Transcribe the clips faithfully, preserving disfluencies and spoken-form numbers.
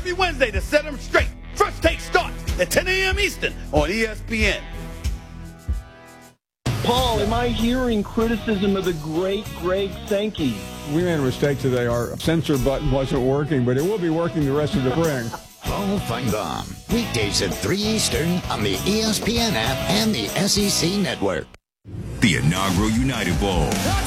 every Wednesday to set them straight. First Take starts at ten a.m. Eastern on E S P N. Paul, am I hearing criticism of the great Greg Sankey? We made a mistake today. Our censor button wasn't working, but it will be working the rest of the spring. Paul Feinbaum, weekdays at three Eastern on the E S P N app and the S E C Network. The inaugural United Bowl.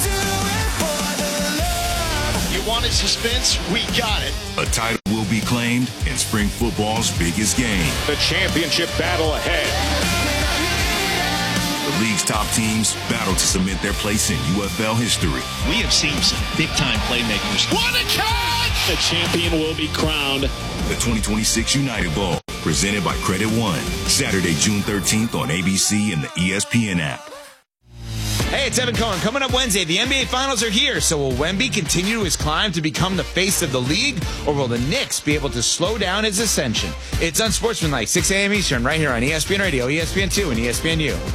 You wanted suspense? We got it. A title will be claimed in spring football's biggest game. The championship battle ahead. The league's top teams battle to cement their place in U F L history. We have seen some big-time playmakers. What a catch! The champion will be crowned. The twenty twenty-six United Bowl, presented by Credit One. Saturday, June thirteenth on A B C and the E S P N app. Hey, it's Evan Cohen. Coming up Wednesday, the N B A Finals are here. So will Wemby continue his climb to become the face of the league, or will the Knicks be able to slow down his ascension? It's Unsportsmanlike, six a.m. Eastern, right here on E S P N Radio, E S P N two, and E S P N U.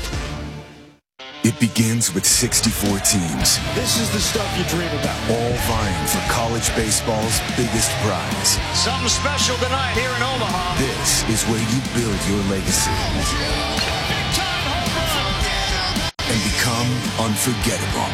It begins with sixty-four teams. This is the stuff you dream about. All vying for college baseball's biggest prize. Something special tonight here in Omaha. This is where you build your legacy. And become unforgettable.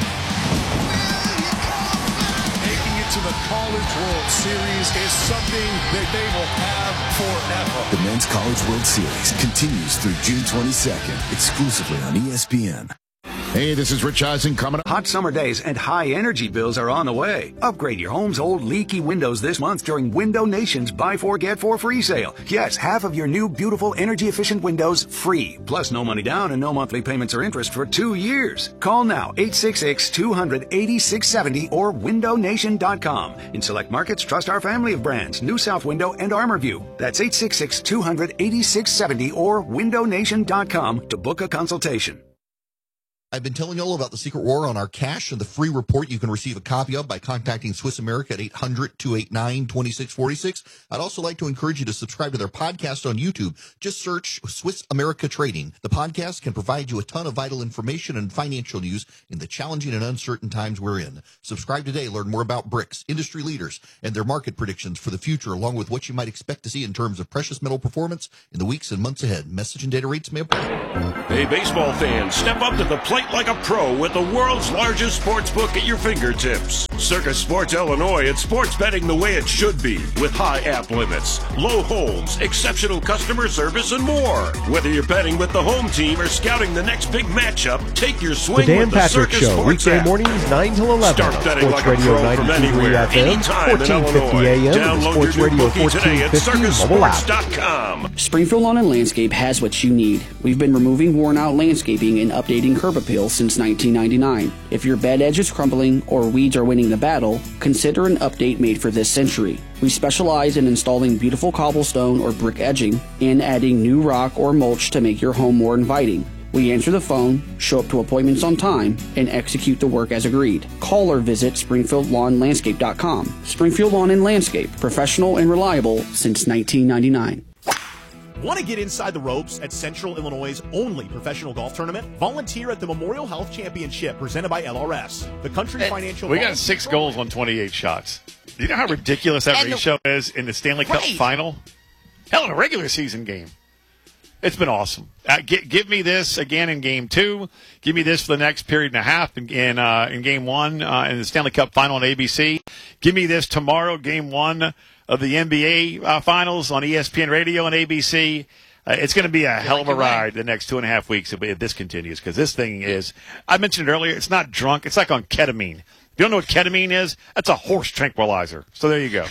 Making it to the College World Series is something that they will have forever. The Men's College World Series continues through June twenty-second, exclusively on E S P N. Hey, this is Rich Eisen coming up. Hot summer days and high energy bills are on the way. Upgrade your home's old leaky windows this month during Window Nation's Buy Four, Get Four free sale. Yes, half of your new, beautiful, energy-efficient windows free. Plus no money down and no monthly payments or interest for two years. Call now, eight six six, two hundred, eighty-six seventy or window nation dot com. In select markets, trust our family of brands, New South Window and ArmorView. That's eight six six, two hundred, eighty-six seventy or window nation dot com to book a consultation. I've been telling you all about the Secret War on our cash and the free report you can receive a copy of by contacting Swiss America at eight hundred, two eight nine, two six four six. I'd also like to encourage you to subscribe to their podcast on YouTube. Just search Swiss America Trading. The podcast can provide you a ton of vital information and financial news in the challenging and uncertain times we're in. Subscribe today. Learn more about B R I C S, industry leaders, and their market predictions for the future, along with what you might expect to see in terms of precious metal performance in the weeks and months ahead. Message and data rates may apply. Hey, baseball fans, step up to the plate like a pro with the world's largest sports book at your fingertips. Circus Sports Illinois, it's sports betting the way it should be, with high app limits, low holds, exceptional customer service, and more. Whether you're betting with the home team or scouting the next big matchup, take your swing the Dan with Patrick the Circus Show, Sports weekday app. mornings nine till eleven. Start betting Sports like Radio a pro from ninety-two point three anywhere, F M, anytime in fourteen fifty Illinois. A M, and Download Sports your new Radio bookie today fourteen at fifty circus mobile sports app. dot com. Springfield Lawn and Landscape has what you need. We've been removing worn-out landscaping and updating curb appeal since nineteen ninety-nine. If your bed edge is crumbling or weeds are winning the battle, consider an update made for this century. We specialize in installing beautiful cobblestone or brick edging and adding new rock or mulch to make your home more inviting. We answer the phone, show up to appointments on time, and execute the work as agreed. Call or visit springfield lawn landscape dot com. Springfield Lawn and Landscape, professional and reliable since nineteen ninety-nine. Want to get inside the ropes at Central Illinois' only professional golf tournament? Volunteer at the Memorial Health Championship presented by L R S. The Country Financial. We got six goals on twenty-eight shots. Do you know how ridiculous that ratio is in the Stanley Cup Right. final? Hell, in a regular season game. It's been awesome. Uh, give, give me this again in game two. Give me this for the next period and a half in in, uh, in game one uh, in the Stanley Cup final on A B C. Give me this tomorrow, game one of the N B A uh, finals on E S P N Radio and A B C. Uh, it's going to be a hell of a ride the next two and a half weeks if, if this continues, because this thing is, I mentioned it earlier, it's not drunk. It's like on ketamine. If you don't know what ketamine is, that's a horse tranquilizer. So there you go.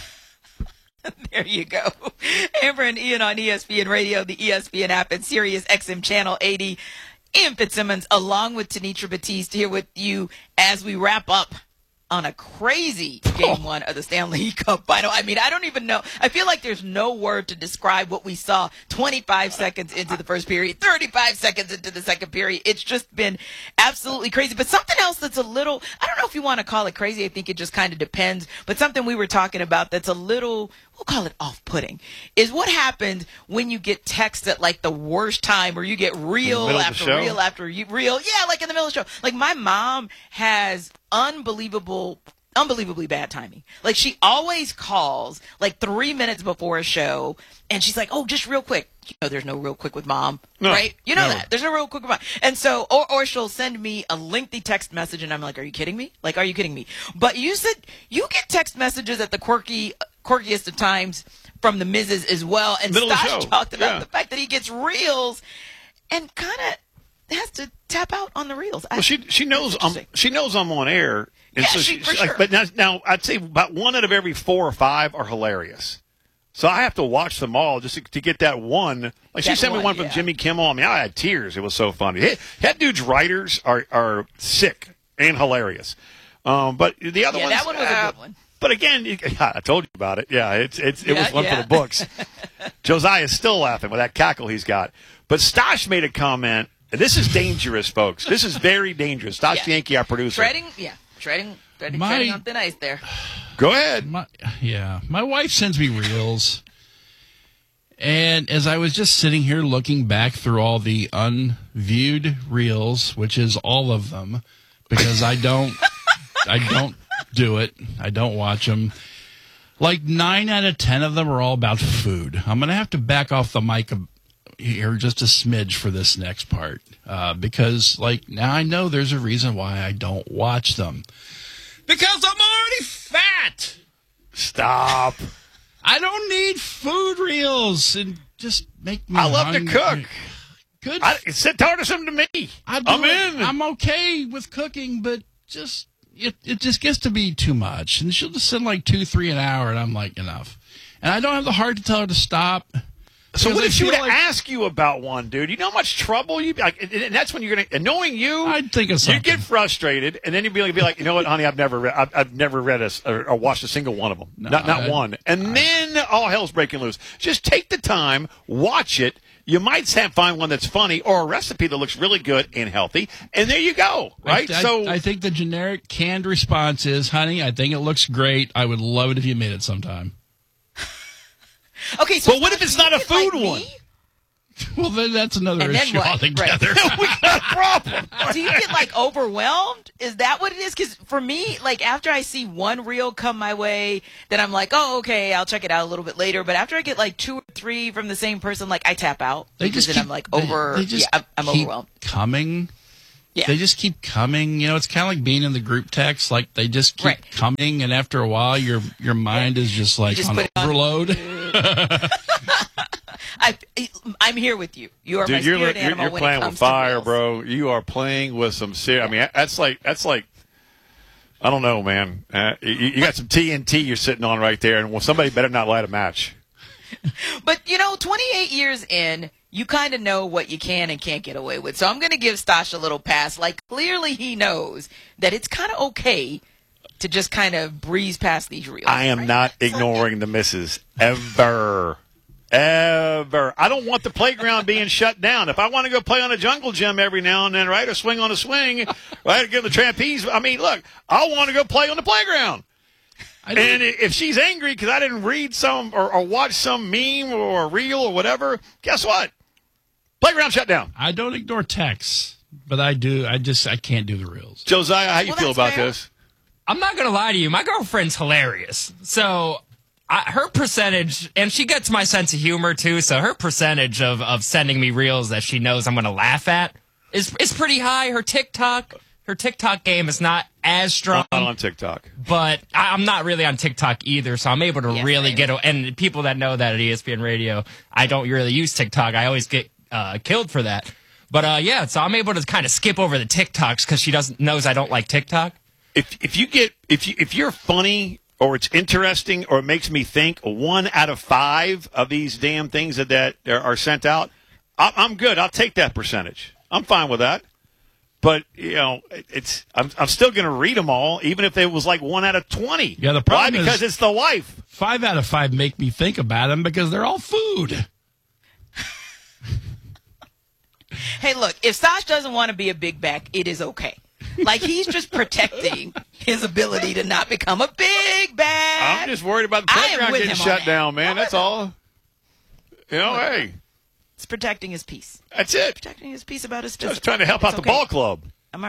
There you go. Amber and Ian on E S P N Radio, the E S P N app, and Sirius X M Channel eighty. Ian Fitzsimmons, along with Tanitra Batiste, here with you as we wrap up on a crazy game one of the Stanley Cup final. I mean, I don't even know. I feel like there's no word to describe what we saw twenty-five seconds into the first period, thirty-five seconds into the second period. It's just been absolutely crazy. But something else that's a little, I don't know if you want to call it crazy. I think it just kind of depends. But something we were talking about that's a little, we'll call it off-putting, is what happens when you get text at like the worst time, or you get reel after reel after you, reel. Yeah, like in the middle of the show. Like my mom has unbelievable unbelievably bad timing. Like, she always calls like three minutes before a show, and she's like, "Oh, just real quick." You know, there's no real quick with mom, no, right? You know never. that. There's no real quick with mom. And so, or, or she'll send me a lengthy text message, and I'm like, "Are you kidding me? Like, are you kidding me?" But you said you get text messages at the quirky, quirkiest of times from the Missus as well. And Middle Stosh of the show. talked about Yeah. the fact that he gets reels and kind of has to tap out on the reels. Well, she she knows I'm she knows I'm on air, and Yeah, so she- she, for she- like, sure. but now, now I'd say about one out of every four or five are hilarious. So I have to watch them all just to, to get that one. Like she That sent me one, one from yeah. Jimmy Kimmel. I mean, I had tears. It was so funny. Hey, that dude's writers are are sick and hilarious. Um, but the other Yeah, ones, that one was a uh, good one. But again, you- I told you about it. Yeah, it's it's it Yeah, was one yeah. for the books. Josiah's still laughing with that cackle he's got. But Stosh made a comment. And this is dangerous, folks. This is very dangerous. Stosh Yeah. Yankee, our producer. Treading, yeah, treading, treading, My- treading on thin ice there. Go ahead. My, yeah, my wife sends me reels, and as I was just sitting here looking back through all the unviewed reels, which is all of them, because I don't, I don't do it. I don't watch them. Like nine out of ten of them are all about food. I'm gonna have to back off the mic a, here just a smidge for this next part, uh, because like now I know there's a reason why I don't watch them. Because I'm already fat. Stop. I don't need food reels and just make me. I love to hungry. cook. Good. I, sit talk something to me. I do I'm it. in. I'm okay with cooking, but just it it just gets to be too much. And she'll just send like two, three an hour, and I'm like, enough. And I don't have the heart to tell her to stop. So because what I if she feel would like- ask you about one, dude? You know how much trouble you'd be like, and and that's when you're gonna. And knowing you, I'd think of you something. get frustrated, and then you'd be like, be like, you know what, honey, I've never, read, I've, I've never read a, s- or, or watched a single one of them, No, not not I- one. And then all hell's breaking loose. Just take the time, watch it. You might have, find one that's funny or a recipe that looks really good and healthy, and there you go, right? I, I, so I think the generic canned response is, honey, I think it looks great. I would love it if you made it sometime. Okay, so but what if it's not a you get food like one? me? Well, then that's another And then issue what? altogether. we got a problem. Do you get like overwhelmed? Is that what it is? Because for me, like after I see one reel come my way, then I'm like, oh, okay, I'll check it out a little bit later. But after I get like two or three from the same person, like I tap out. They because just then keep, I'm like they- over. They, just yeah, I'm, I'm keep overwhelmed. coming. Yeah. They just keep coming. You know, it's kind of like being in the group text. Like they just keep Right. coming, and after a while, your your mind is just like just on put it on- overload. I, I'm here with you. You are my Dude, you're, spirit you're, animal you're when playing it with comes fire, to reels. bro. You are playing with some serious. I mean, that's like that's like. I don't know, man. Uh, you, you got some T N T you're sitting on right there, and well, somebody better not light a match. But, you know, twenty-eight years in, you kind of know what you can and can't get away with. So I'm going to give Stosh a little pass. Like, clearly he knows that it's kind of okay to just kind of breeze past these reels. I am right? not ignoring the misses ever. Ever. I don't want the playground being shut down. If I want to go play on a jungle gym every now and then, right, or swing on a swing, right, or get on the trapeze, I mean, look, I want to go play on the playground. And if she's angry because I didn't read some or, or watch some meme or reel or whatever, guess what? Playground shut down. I don't ignore texts, but I do. I just I can't do the reels. Josiah, how you Well, feel that's about fair. this? I'm not going to lie to you. My girlfriend's hilarious. So I, her percentage, and she gets my sense of humor too, so her percentage of, of sending me reels that she knows I'm going to laugh at is, is pretty high. Her TikTok, her TikTok game is not as strong. I'm not on TikTok. But I, I'm not really on TikTok either, so I'm able to Yeah, really same. get. And people that know that at E S P N Radio, I don't really use TikTok. I always get uh, killed for that. But uh, yeah, so I'm able to kind of skip over the TikToks because she doesn't knows I don't like TikTok. If if you get if you if you're funny or it's interesting or it makes me think, one out of five of these damn things that, that are are sent out, I, I'm good. I'll take that percentage. I'm fine with that. But you know, it- it's I'm I'm still going to read them all, even if it was like one out of twenty. Yeah, the Why? problem is- Because it's the wife. Five out of five make me think about them because they're all food. Hey, look, if Stosh doesn't want to be a big back, it is okay. Like, he's just protecting his ability to not become a big bag. I'm just worried about the I am playground with getting him on shut that. down, man. I'm That's with him. all. You know, hey, It's protecting his peace. that's it. Protecting his peace about his Just physical. trying to help It's out the okay. ball club. I'm all right.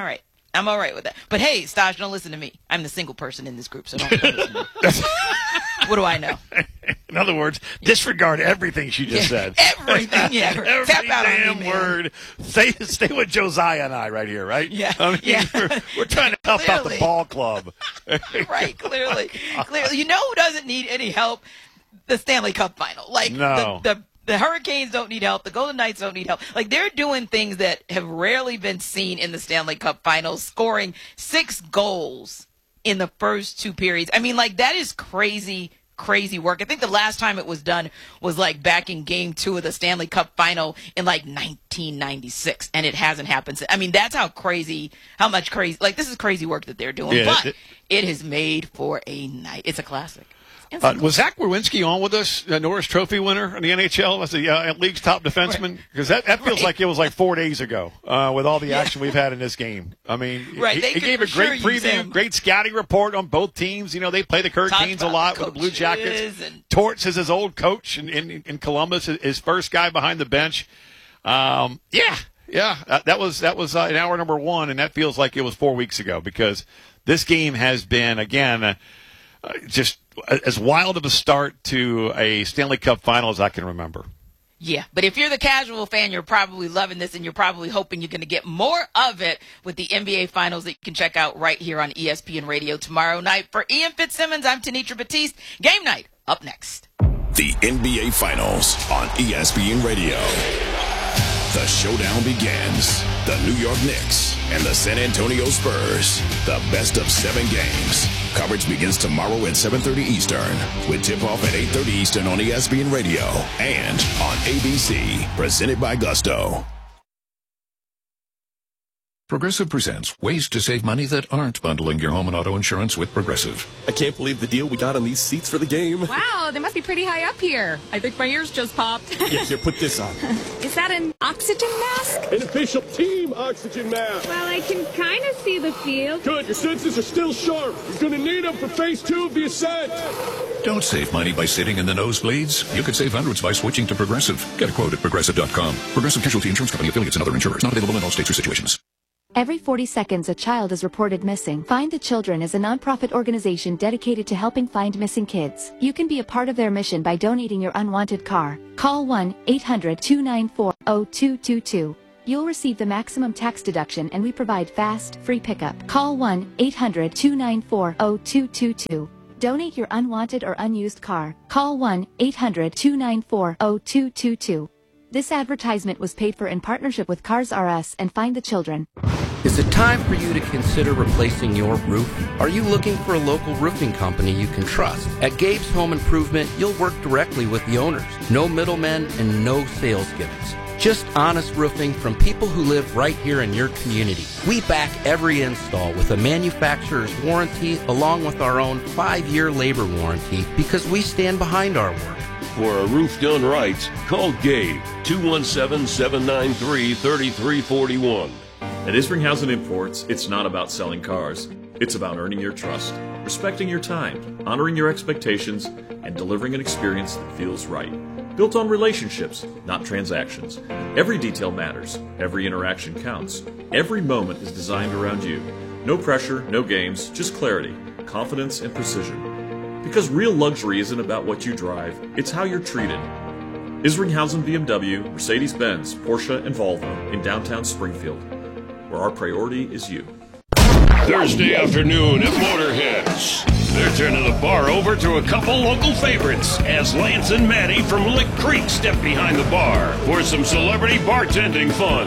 I'm all right with that. But hey, Staj, don't listen to me. I'm the single person in this group, so don't, don't listen to me. What do I know? In other words, disregard everything she just Yeah, said. everything, yeah. Every Tap out on damn me, man. word. Stay, stay with Josiah and I right here, right? Yeah, I mean, yeah. We're, we're trying to help out the Clearly. ball club. Right, clearly. Clearly. You know who doesn't need any help? The Stanley Cup final. Like, No. the, the, the Hurricanes don't need help. The Golden Knights don't need help. Like, they're doing things that have rarely been seen in the Stanley Cup finals, scoring six goals in the first two periods. I mean, like, that is crazy crazy work. I think the last time it was done was like back in game two of the Stanley Cup final in like nineteen ninety-six, and it hasn't happened since. I mean, that's how crazy, how much crazy, like this is crazy work that they're doing, Yeah, but it- it is made for a night. It's a classic. Uh, was Zach Werenski on with us, a Norris Trophy winner in the N H L as the uh, league's top defenseman? Because that, that feels Right. like it was like four days ago uh, with all the action we've had in this game. I mean, Right, he, they he could gave a for great sure use preview, him. great scouting report on both teams. You know, they play the Hurricanes a about lot the with the Blue Jackets. coaches and- Torts is his old coach in, in, in Columbus, his first guy behind the bench. Um, yeah, yeah, that, that was that was uh, in hour number one, and that feels like it was four weeks ago because this game has been again uh, uh, just as wild of a start to a Stanley Cup final as I can remember. Yeah, but if you're the casual fan, you're probably loving this, and you're probably hoping you're going to get more of it with the N B A Finals that you can check out right here on E S P N Radio tomorrow night. For Ian Fitzsimmons, I'm Tanitra Batiste. Game night up next. The N B A Finals on E S P N Radio. The showdown begins. The New York Knicks and the San Antonio Spurs. The best of seven games. Coverage begins tomorrow at seven thirty Eastern with tip-off at eight thirty Eastern on E S P N Radio and on A B C. Presented by Gusto. Progressive presents ways to save money that aren't bundling your home and auto insurance with Progressive. I can't believe the deal we got on these seats for the game. Wow, they must be pretty high up here. I think my ears just popped. Yeah, here, put this on. Is that an oxygen mask? An official team oxygen mask. Well, I can kind of see the field. Good, your senses are still sharp. You're going to need them for phase two of the ascent. Don't save money by sitting in the nosebleeds. You could save hundreds by switching to Progressive. Get a quote at progressive dot com. Progressive Casualty Insurance Company, affiliates, and other insurers. Not available in all states or situations. Every forty seconds, a child is reported missing. Find the Children is a nonprofit organization dedicated to helping find missing kids. You can be a part of their mission by donating your unwanted car. Call one eight hundred two nine four zero two two two. You'll receive the maximum tax deduction, and we provide fast, free pickup. Call one eight hundred two nine four zero two two two. Donate your unwanted or unused car. Call one eight hundred two nine four zero two two two. This advertisement was paid for in partnership with Cars R Us and Find the Children. Is it time for you to consider replacing your roof? Are you looking for a local roofing company you can trust? At Gabe's Home Improvement, you'll work directly with the owners. No middlemen and no sales gimmicks. Just honest roofing from people who live right here in your community. We back every install with a manufacturer's warranty along with our own five-year labor warranty because we stand behind our work. For a roof done right, call Gabe, two one seven, seven nine three, three three four one. At Isringhausen Imports, it's not about selling cars. It's about earning your trust, respecting your time, honoring your expectations, and delivering an experience that feels right. Built on relationships, not transactions. Every detail matters. Every interaction counts. Every moment is designed around you. No pressure, no games, just clarity, confidence, and precision. Because real luxury isn't about what you drive, it's how you're treated. Isringhausen B M W, Mercedes-Benz, Porsche, and Volvo in downtown Springfield, where our priority is you. Thursday afternoon at Motorheads. They're turning the bar over to a couple local favorites as Lance and Maddie from Lick Creek step behind the bar for some celebrity bartending fun.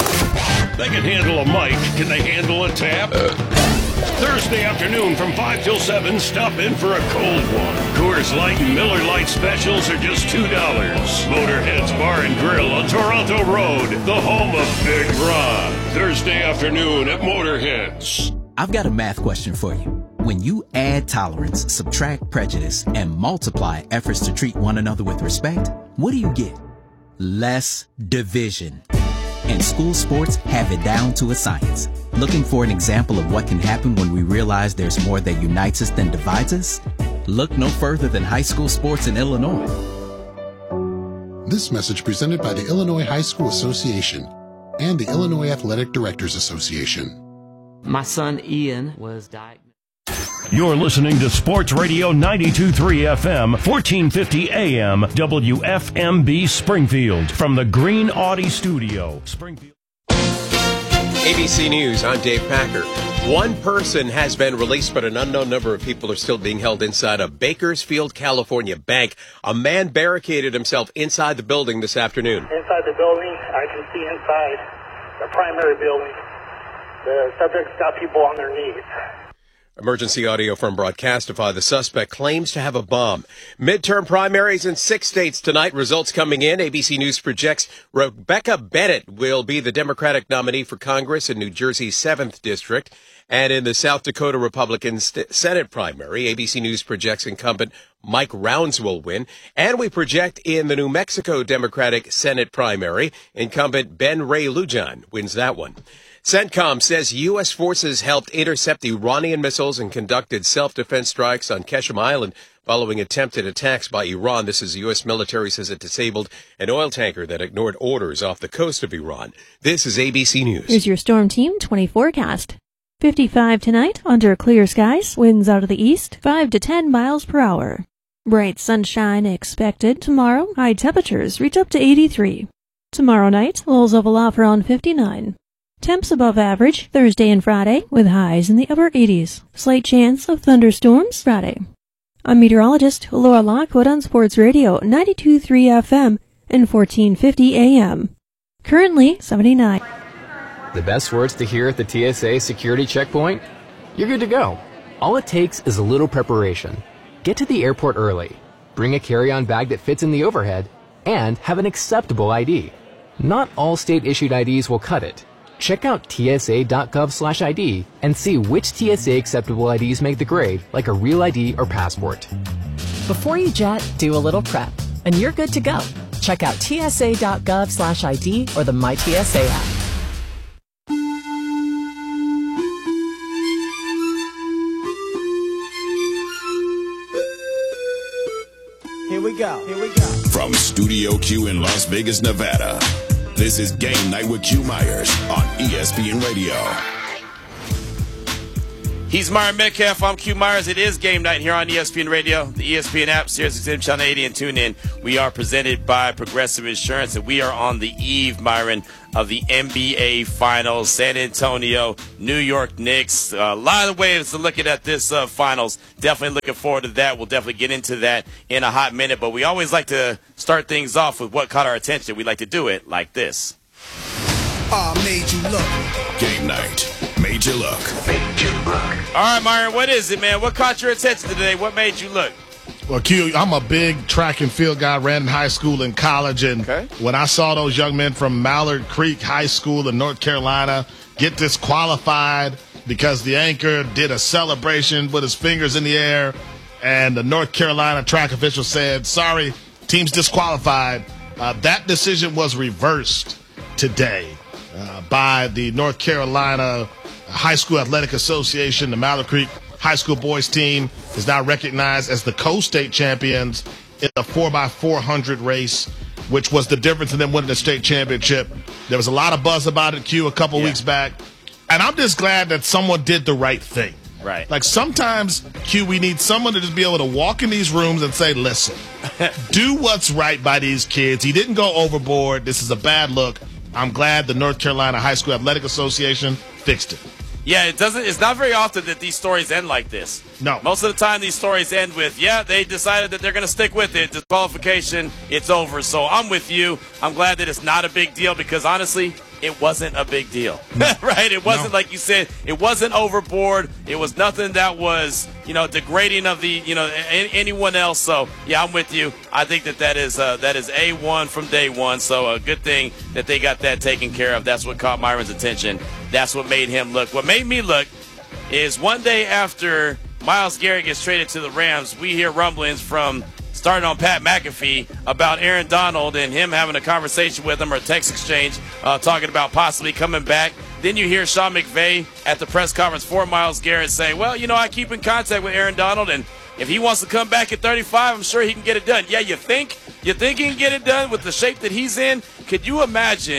They can handle a mic. Can they handle a tap? Thursday afternoon from five till seven, stop in for a cold one. Coors Light and Miller Lite specials are just two dollars. Motorhead's Bar and Grill on Toronto Road, the home of Big Ron. Thursday afternoon at Motorheads. I've got a math question for you. When you add tolerance, subtract prejudice, and multiply efforts to treat one another with respect, what do you get? Less division. And school sports have it down to a science. Looking for an example of what can happen when we realize there's more that unites us than divides us? Look no further than high school sports in Illinois. This message presented by the Illinois High School Association and the Illinois Athletic Directors Association. My son Ian was diagnosed. You're listening to Sports Radio ninety-two point three F M, fourteen fifty A M, W F M B Springfield, from the Green Audi Studio. Springfield. A B C News, I'm Dave Packer. One person has been released, but an unknown number of people are still being held inside a Bakersfield, California bank. A man barricaded himself inside the building this afternoon. Inside the building, I can see inside the primary building. The subject's got people on their knees. Emergency audio from Broadcastify. The suspect claims to have a bomb. Midterm primaries in six states tonight. Results coming in. A B C News projects Rebecca Bennett will be the Democratic nominee for Congress in New Jersey's seventh District. And in the South Dakota Republican st- Senate primary, A B C News projects incumbent Mike Rounds will win. And we project in the New Mexico Democratic Senate primary, incumbent Ben Ray Lujan wins that one. CENTCOM says U S forces helped intercept Iranian missiles and conducted self-defense strikes on Qeshm Island following attempted attacks by Iran. This is the U S military says it disabled an oil tanker that ignored orders off the coast of Iran. This is A B C News. Here's your Storm Team twenty forecast. fifty-five tonight under clear skies, winds out of the east, five to ten miles per hour. Bright sunshine expected tomorrow. High temperatures reach up to eighty-three. Tomorrow night, lows level off around fifty-nine. Temps above average Thursday and Friday with highs in the upper eighties. Slight chance of thunderstorms Friday. I'm meteorologist Laura Lockwood on Sports Radio ninety-two point three F M and fourteen fifty A M. Currently seventy-nine. The best words to hear at the T S A security checkpoint? You're good to go. All it takes is a little preparation. Get to the airport early. Bring a carry-on bag that fits in the overhead and have an acceptable I D. Not all state-issued I Ds will cut it. Check out T S A dot gov slash I D and see which T S A acceptable I Ds make the grade, like a real I D or passport. Before you jet, do a little prep, and you're good to go. Check out T S A dot gov slash I D or the My T S A app. Here we go, here we go. From Studio Q in Las Vegas, Nevada, this is Game Night with Q Myers on E S P N Radio. He's Myron Metcalf. I'm Q Myers. It is Game Night here on E S P N Radio, the E S P N app, Sirius X M Channel eighty, and tune in. We are presented by Progressive Insurance, and we are on the eve, Myron, of the N B A Finals. San Antonio, New York Knicks. Uh, a lot of ways to look at this uh, Finals. Definitely looking forward to that. We'll definitely get into that in a hot minute, but we always like to start things off with what caught our attention. We like to do it like this. I made you look. Game Night. Made you look. Made you look. All right, Myron, what is it, man? What caught your attention today? What made you look? Well, Q, I'm a big track and field guy, ran in high school and college, and okay. when I saw those young men from Mallard Creek High School in North Carolina get disqualified because the anchor did a celebration with his fingers in the air, and the North Carolina track official said, sorry, team's disqualified, uh, that decision was reversed today uh, by the North Carolina High School Athletic Association. The Mallard Creek High School boys team is now recognized as the co-state champions in the four by four hundred race, which was the difference in them winning the state championship. There was a lot of buzz about it, Q, a couple yeah. weeks back. And I'm just glad that someone did the right thing. Right. Like sometimes, Q, we need someone to just be able to walk in these rooms and say, listen, do what's right by these kids. He didn't go overboard. This is a bad look. I'm glad the North Carolina High School Athletic Association fixed it. Yeah, it doesn't. It's not very often that these stories end like this. No. Most of the time, these stories end with, yeah, they decided that they're going to stick with it. Disqualification, it's over. So I'm with you. I'm glad that it's not a big deal because, honestly, it wasn't a big deal. No. Right? It wasn't, no. like you said, it wasn't overboard. It was nothing that was, you know, degrading of the, you know, a- anyone else. So, yeah, I'm with you. I think that that is, uh, that is A one from day one. So a good thing that they got that taken care of. That's what caught Myron's attention. That's what made him look. What made me look is one day after Myles Garrett gets traded to the Rams, we hear rumblings from starting on Pat McAfee about Aaron Donald and him having a conversation with him or a text exchange uh, talking about possibly coming back. Then you hear Sean McVay at the press conference for Myles Garrett saying, well, you know, I keep in contact with Aaron Donald, and if he wants to come back at thirty-five, I'm sure he can get it done. Yeah, you think? You think he can get it done with the shape that he's in? Could you imagine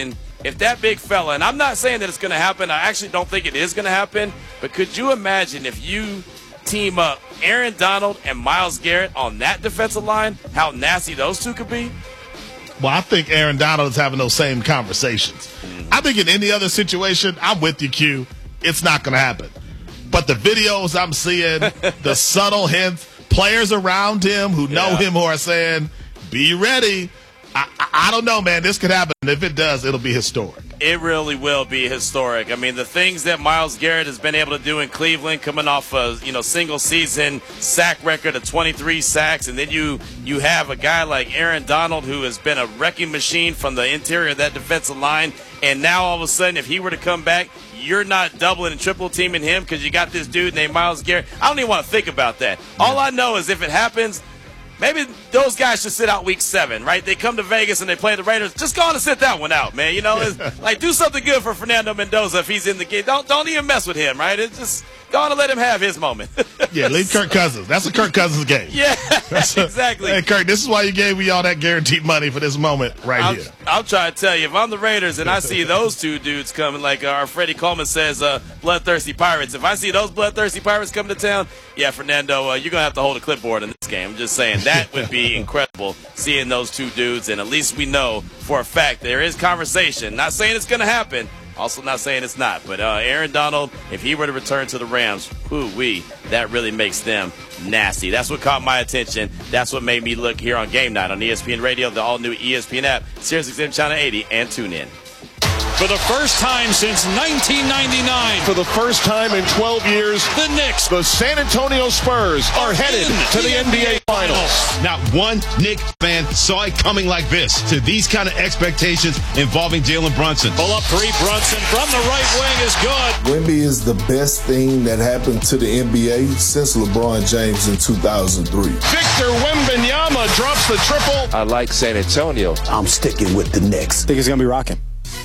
if that big fella, and I'm not saying that it's going to happen. I actually don't think it is going to happen. But could you imagine if you team up Aaron Donald and Myles Garrett on that defensive line, how nasty those two could be? Well, I think Aaron Donald is having those same conversations. Mm-hmm. I think in any other situation, I'm with you, Q. It's not going to happen. But the videos I'm seeing, the subtle hints, players around him who know yeah. him who are saying, be ready. I, I, I don't know, man. This could happen. If it does, it'll be historic. It really will be historic. I mean, the things that Myles Garrett has been able to do in Cleveland, coming off a you know single season sack record of twenty-three sacks, and then you you have a guy like Aaron Donald who has been a wrecking machine from the interior of that defensive line, and now all of a sudden, if he were to come back, you're not doubling and triple teaming him because you got this dude named Myles Garrett. I don't even want to think about that. Yeah. All I know is if it happens, maybe those guys should sit out week seven, right? They come to Vegas and they play the Raiders. Just go on and sit that one out, man. You know, it's, like do something good for Fernando Mendoza if he's in the game. Don't don't even mess with him, right? It's just go on and let him have his moment. Yeah, leave Kirk Cousins. That's a Kirk Cousins game. Yeah, That's a, exactly. Hey, Kirk, this is why you gave me all that guaranteed money for this moment right I'll, here. I'll try to tell you, if I'm the Raiders and I see those two dudes coming, like our Freddie Coleman says, uh, bloodthirsty Pirates, if I see those bloodthirsty Pirates come to town, yeah, Fernando, uh, you're going to have to hold a clipboard in this game. I'm just saying that would be incredible seeing those two dudes, and at least we know for a fact there is conversation. Not saying it's going to happen. Also not saying it's not. But uh, Aaron Donald, if he were to return to the Rams, whoo-wee, that really makes them nasty. That's what caught my attention. That's what made me look here on Game Night on E S P N Radio, the all-new E S P N app, SiriusXM Channel eighty, and tune in. For the first time since nineteen ninety-nine. For the first time in twelve years, the Knicks, the San Antonio Spurs, are headed to the N B A Finals. Not one Knicks fan saw it coming like this. To these kind of expectations involving Jalen Brunson. Pull up three, Brunson from the right wing is good. Wemby is the best thing that happened to the N B A since LeBron James in two thousand three. Victor Wembanyama drops the triple. I like San Antonio. I'm sticking with the Knicks. I think it's going to be rocking.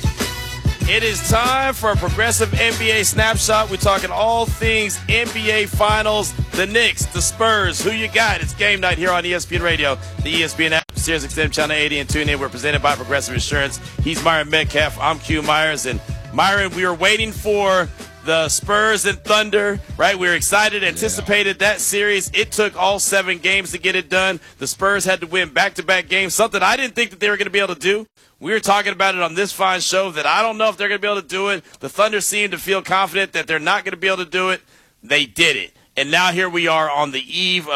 It is time for a Progressive N B A Snapshot. We're talking all things N B A Finals. The Knicks, the Spurs, who you got? It's Game Night here on E S P N Radio, the E S P N app, SiriusXM Channel eighty, and tune in. We're presented by Progressive Insurance. He's Myron Metcalf. I'm Q Myers. And Myron, we were waiting for the Spurs and Thunder, right? We were excited, anticipated yeah. that series. It took all seven games to get it done. The Spurs had to win back-to-back games, something I didn't think that they were going to be able to do. We were talking about it on this fine show that I don't know if they're going to be able to do it. The Thunder seem to feel confident that they're not going to be able to do it. They did it. And now here we are on the eve of